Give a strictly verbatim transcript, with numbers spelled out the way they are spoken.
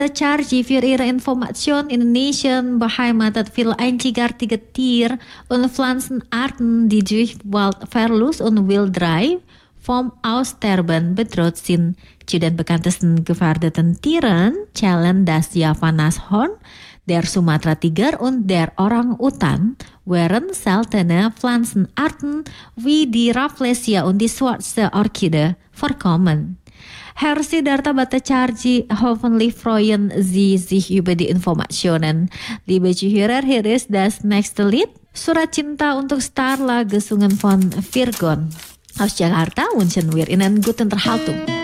Charge für Ihre Information Indonesian beheimatet viel einzigartige Tier- und Pflanzenarten, die durch Waldverlust und Wildrive vom Aussterben bedroht sind. Zu den bekanntesten gefährdeten Tieren zählen das Javanashorn, der Sumatra-Tiger und der Orang-Utan, während seltene Pflanzenarten wie die Rafflesia und die schwarze Orchide vorkommen. Herr Siddhartha Bhattacharjee, hoffentlich freuen Sie sich über die Informationen. Liebe Zuhörer, hier ist das nächste Lied. Surat Cinta untuk Starla, gesungen von Virgon. Aus Jakarta wünschen wir Ihnen guten Unterhaltung.